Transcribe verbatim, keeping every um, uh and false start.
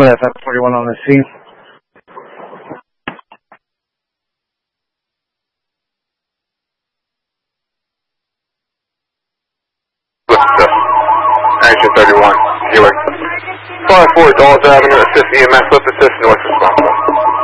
F F forty-one on the scene. Action thirty-one, Hewitt. five four Dawes Avenue, assist E M S, lift assist, north responsible.